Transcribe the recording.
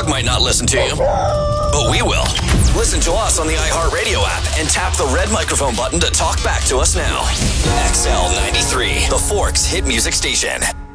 dog might not listen to you, but we will. Listen to us on the iHeartRadio app and tap the red microphone button to talk back to us now. XL93, the Forks hit music station.